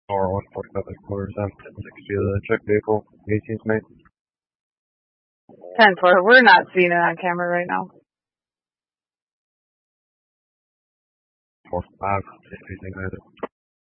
Or 145 quarters out, 1060 the check vehicle, 18th May. 10-4. We're not seeing it on camera right now. 45, 60 thing either.